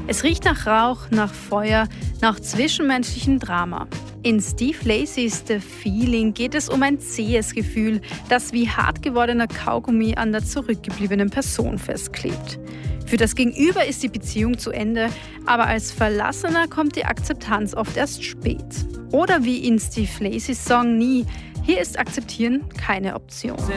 Es riecht nach Rauch, nach Feuer, nach zwischenmenschlichem Drama. In Steve Lacey's The Feeling geht es um ein zähes Gefühl, das wie hart gewordener Kaugummi an der zurückgebliebenen Person festklebt. Für das Gegenüber ist die Beziehung zu Ende, aber als Verlassener kommt die Akzeptanz oft erst spät. Oder wie in Steve Lacey's Song Nie, hier ist Akzeptieren keine Option.